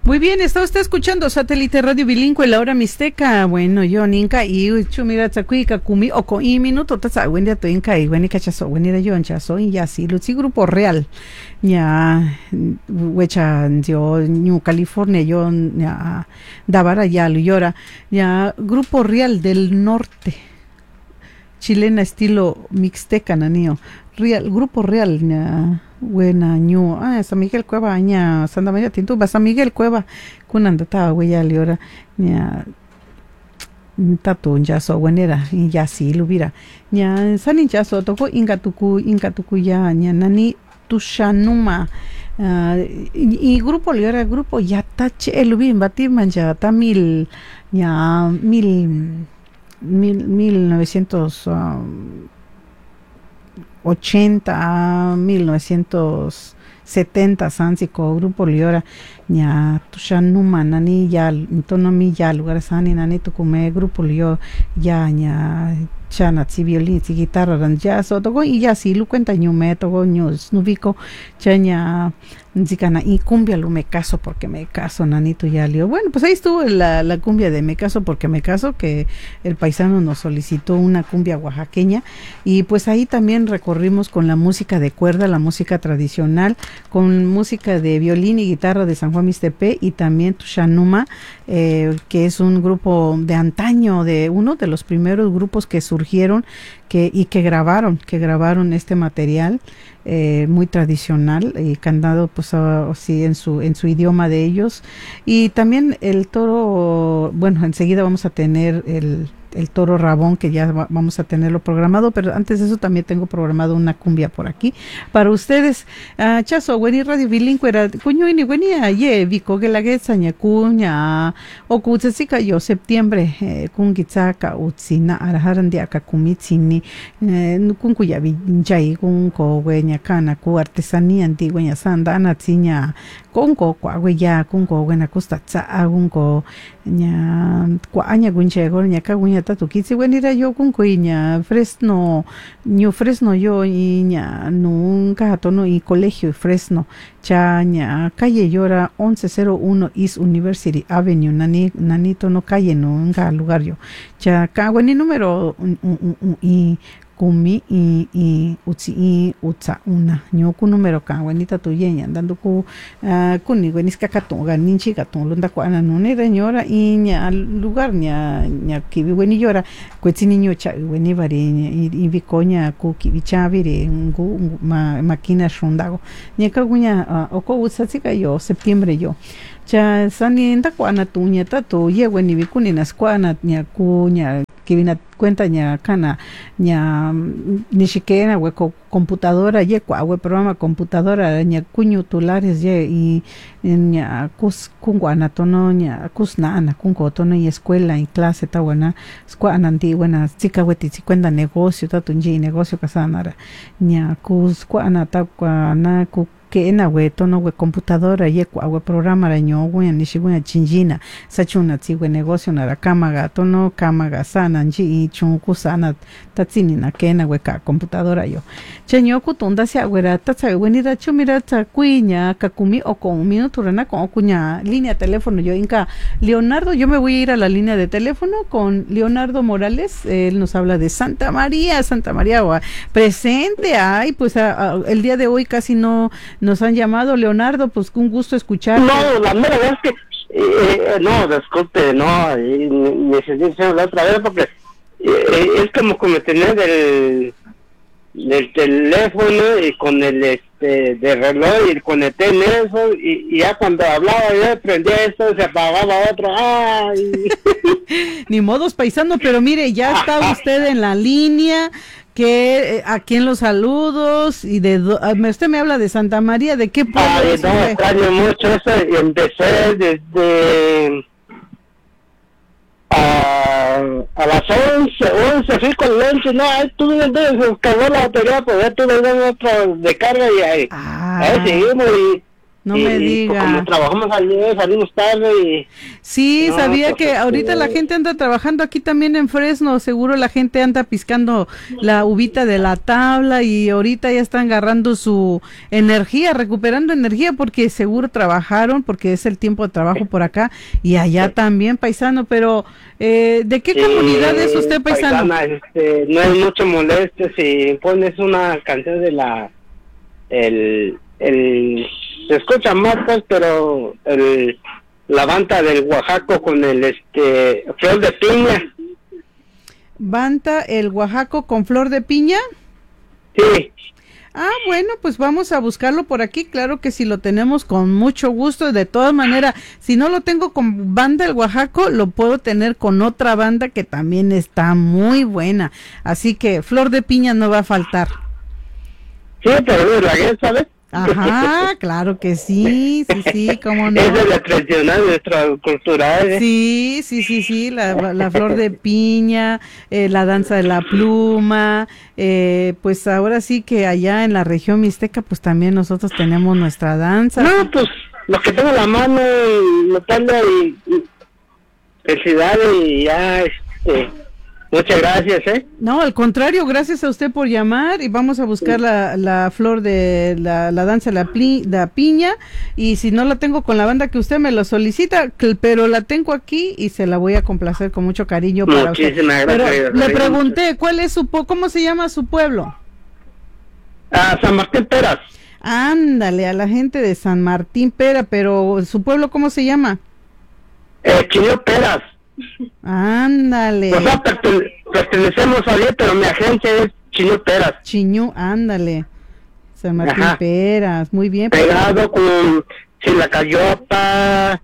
Muy bien, está usted escuchando Satélite Radio Bilingüe, la hora mixteca. Bueno, yo ninka y chumira tsakuika kumi oko y minuto tasa wendia to inka y weni cachazo wenira yo chazo y ya sí, Luchi Grupo Real. Ya wecha yo New California yo ya davara ya luyora ya Grupo Real del Norte. Chilena estilo mixteca nanio. Real, Grupo Real ya buena ñu San Miguel Cueva ña Santa María Tintuba San Miguel Cueva kunanda ta huella liora ña tatu ya so wenera y ya sí lubira ña sanin ya so toko ingatuku ya ña nani tushanuma y grupo liora grupo ya tache lubin batir manja ta mil 1980 a 1970 Sansiko grupo liora ña tushanuma nani ya tonomi ya lugar sani nani tukume grupo lio ya ña chana si violín si guitarra ran ya so togo y ya si lu cuenta ñume togo ñus nubico chaña nzikana y cumbia lu me caso porque me caso nanito ya lio. Bueno, pues ahí estuvo la cumbia de me caso porque me caso, que el paisano nos solicitó una cumbia oaxaqueña, y pues ahí también recorrimos con la música de cuerda, la música tradicional, con música de violín y guitarra de San Juan Mixtepec, y también Tushanuma, que es un grupo de antaño, de uno de los primeros grupos que surgieron que grabaron este material muy tradicional y cantado pues así en su idioma de ellos. Y también el toro, bueno, enseguida vamos a tener el toro Rabón, que ya vamos a tenerlo programado, pero antes de eso también tengo programado una cumbia por aquí para ustedes. Chazo, weni radio bilingüe era cuño ini weni aye vico que la guesa ña cuña o kutsika yo septiembre kungitsaka utsina araharan dia ka kumitsini kunkuya vinjai kunko weña kana ku artesanía antigua ña sanda anatsiña kunko kwa weya kunko wena kustatsa kunko ña kwaña gunchego ña kaguña tatukitsi wenira yo kunko ña Fresno yo y ña nunca tono y colegio Fresno chaña calle Llora 1101 East University Avenue nanito no calle nunca lugar yo cha kawani número y kumi y utsa una nyoku número kawanita tuyeña dando ku kuni weniska katunga ninchi katun lunda kwana nunera ñora y ña lugar ña kibi weni llora kwetsini ñocha weni bari y vikoña ku kibi chavire ngu máquina shundago ñeka guña oko utsatsika yo septiembre yo cha sani ndakwana tuña tatu yeweni vikuni naskwana ña kuña que vina cuenta ña kana ña ni siquiera hueco computadora ye we programa computadora ña cuño tulares ye y ña kus kunguana tono ña kusnana kunko tono y escuela y clase ta buena escuela antigua chica weti cuenta negocio ta tunji negocio kasanara ña kus kuana ta kuana ku que en we tono we computadora ye we programa raño we ni shiguña chinjina sachuna ti we negocio na kamaga tono kamaga sana nji y chunku sana tatsini na kena we ka computadora yo cheño kutunda sia wera tatsa wenira chumira ta kuiña kakumi o con un minuto rana con kuña línea de teléfono yo inca Leonardo. Yo me voy a ir a la línea de teléfono con Leonardo Morales. Él nos habla de Santa María presente. Ay, pues el día de hoy casi no nos han llamado, Leonardo, pues un gusto escuchar. No, la mera verdad es que no, disculpe, no, necesito hablar otra vez porque es como tener del teléfono y con el de reloj y conecté en eso y ya cuando hablaba yo prendía esto se apagaba otro. ¡Ay! Ni modos, paisano, pero mire, ya está usted en la línea. Que aquí en los saludos y usted me habla de Santa María, ¿de qué pueblo es? No, extraño mucho eso. Empecé desde a las 11 fui con Lenche, no, ahí tuve se cargó la batería, pues ya tuve otro de carga y ahí seguimos No me diga. Como trabajamos ayer, salimos tarde y... Sí, no, sabía pues, que ahorita la gente anda trabajando aquí también en Fresno, seguro la gente anda piscando la uvita de la tabla y ahorita ya están agarrando su energía, recuperando energía porque seguro trabajaron, porque es el tiempo de trabajo por acá y allá también, paisano, pero ¿de qué comunidad es usted, paisano? Paisana, no es mucho molesto si pones una canción de se escucha más pues, pero la banda del Oaxaco con flor de piña. ¿Banda el Oaxaco con flor de piña? Sí. Ah, bueno, pues vamos a buscarlo por aquí, claro que si lo tenemos con mucho gusto, de todas maneras, si no lo tengo con banda el Oaxaco, lo puedo tener con otra banda que también está muy buena, así que flor de piña no va a faltar. Sí, pero la guerra, ¿sabes? Ajá, claro que sí, cómo no. Es de la tradicional, nuestra cultural. Sí, la flor de piña, la danza de la pluma, pues ahora sí que allá en la región mixteca, pues también nosotros tenemos nuestra danza. No, pues lo que tengo en la mano, notando y felicidades y ya, muchas gracias, No, al contrario, gracias a usted por llamar y vamos a buscar la flor de la danza de la piña y si no la tengo con la banda que usted me lo solicita, pero la tengo aquí y se la voy a complacer con mucho cariño para usted. Muchísimas Pero gracias. le pregunté, ¿cómo se llama su pueblo? San Martín Peras. Ándale, a la gente de San Martín Pera, pero ¿su pueblo cómo se llama? Chiño Peras. Ándale. O sea, pertenecemos a él, pero mi agencia es Chiño Peras. Chiño, ándale. San Martín Peras, muy bien. Pegado con Chilacayota,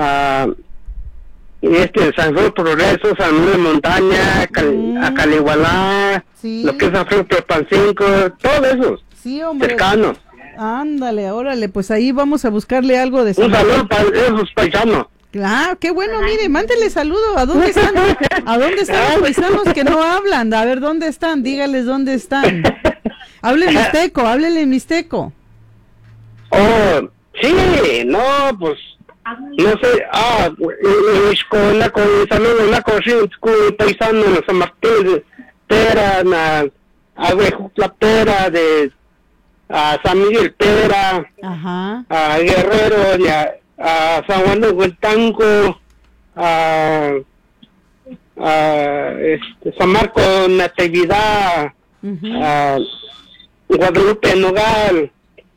San Juan Progreso, San Luis de Montaña, Acaligualá, lo que es San Juan Pancinco, todos esos. Sí, hombre. Cercanos. Ándale, órale, pues ahí vamos a buscarle algo de... Un saludo para esos paisanos. Claro, qué bueno, mire, mándele saludo. ¿A dónde están? ¿A dónde están los paisanos que no hablan? A ver, ¿dónde están? Dígales dónde están. Háblele mixteco. Oh, sí, no, pues, no sé, con saludo, con paisano, San Martín, Pera, la Pera, de San Miguel Pera, a Guerrero, a San Juan de Hueltanco, a San Marcos Natividad, a Guadalupe Nogal,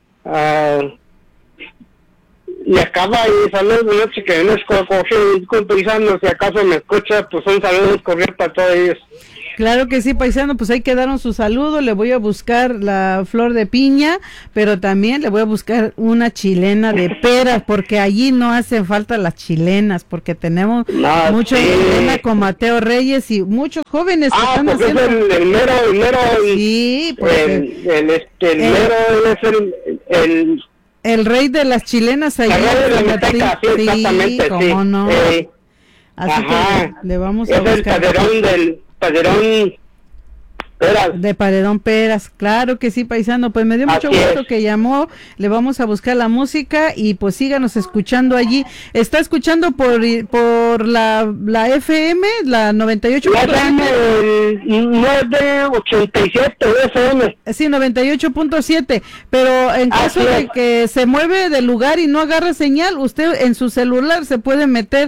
y acaba y saludos, no sé que no es con paisanos, si acaso me escucha, pues un saludo cordial para todos ellos. Claro que sí, paisano, pues ahí quedaron sus saludos, le voy a buscar la flor de piña, pero también le voy a buscar una chilena de peras, porque allí no hacen falta las chilenas, porque tenemos mucho chilena con Mateo Reyes y muchos jóvenes que están haciendo... el mero, sí, el mero es el rey de las chilenas allí. Sí, exactamente, cómo no. Así que le vamos a buscar. Es Paderón Peras. De Paredón Peras, claro que sí, paisano, pues me dio mucho gusto que llamó, le vamos a buscar la música y pues síganos escuchando allí. ¿Está escuchando por la FM, la 98.7? 987 FM. Sí, 98.7, pero en caso de que se mueve del lugar y no agarra señal, usted en su celular se puede meter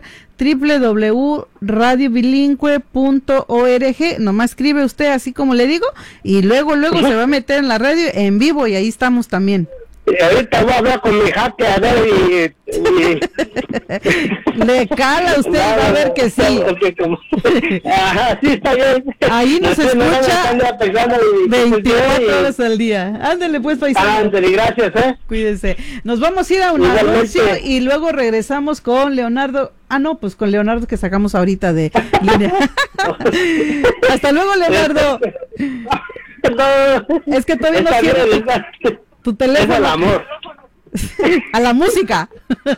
www.radiobilingüe.org, nomás escribe usted así como le digo y luego se va a meter en la radio en vivo y ahí estamos también. Y ahorita voy a hablar con mi jaque a ver le cala usted, va a ver que sí. Ajá, sí, está bien. Ahí nos escucha 24 horas al día. Ándale pues, paisano. Ándale, gracias, Cuídense. Nos vamos a ir a un anuncio y luego regresamos con Leonardo. Pues con Leonardo que sacamos ahorita de línea. Hasta luego, Leonardo. Es que todavía no quiero tu teléfono. Es el amor. A la música.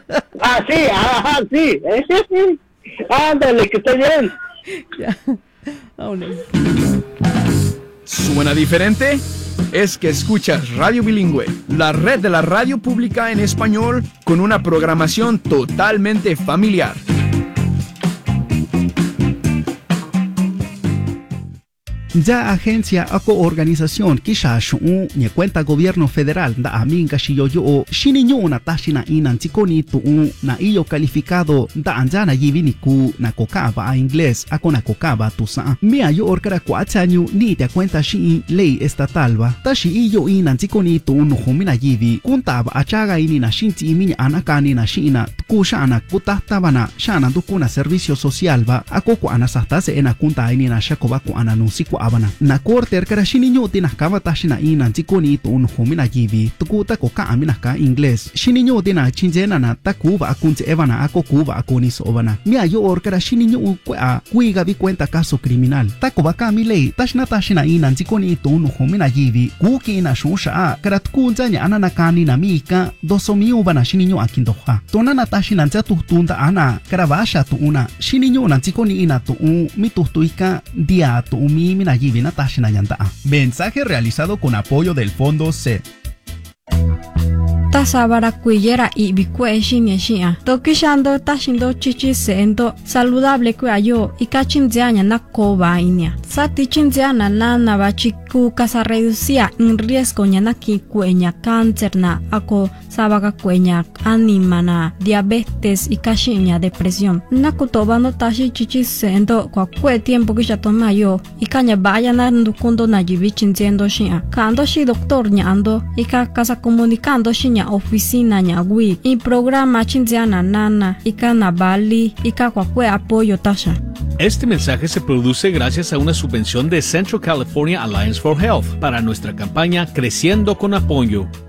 Sí. Ándale, que esté bien. Ya. Vámonos. ¿Suena diferente? es que escuchas Radio Bilingüe, la red de la radio pública en español con una programación totalmente familiar. Ya agencia o organización kisha shu'u ni cuenta gobierno federal da aminga shiyoyo shininyo na tashina inan tikoni tu'u na iyo calificado da anjana yiviniku na kokaba a inglés ako na kokaba tusa mia yo orkara 4 años ni te cuenta shi ley estatal ba tashi iyo inan tikoni tu'u no humina yivi kuntaba achaga ini na shinti iminya anakani na shina kushana kutatabana shana dukuna servicio social ba ako ko anasastase ena kunta ini na shakoba ko ananusiku abana na korter kara shininyo tinakaba tashina ina tikoni to un humina yivi tukuta ko ka amina ka inglés shininyo tina chinjena na takuba akunze evana ako kuba akoni sobana mia yo or kara shininyo kwa kuiga vi cuenta caso criminal takuba ka milei tashina ina tikoni to un humina yivi kuki na shusha kara tukunza nya anana kani na mika dosomiu bana shininyo akindoha tonana tashina nza tutunda ana kara basha tu una shininyo na tikoni ina to un mitutuika dia to umi na yivi na tashina yanda. Mensaje realizado con apoyo del Fondo C. Tasabara kuyera y bikue shinieshia. Tokishando tashindo chichi seendo saludable kuayo y kachinzianya na koba inia. Sati chinziana na bachiku casa reducía en riesgo nyana ki kuenya cáncer na ako sabaga kuenya anima na diabetes y kashinya depresión. Na kutobano tashi chichi seendo kwa kue tiempo kisha tomayo y kanya baya na ndukundo na jibi chinziendo shia. Kando shi doctor nyando y casa comunicando shinya oficina nyagui y programa chinziana nana y kana bali y kwa kue apoyo tasha. Este mensaje se produce gracias a una subvención de Central California Alliance for Health para nuestra campaña Creciendo con Apoyo.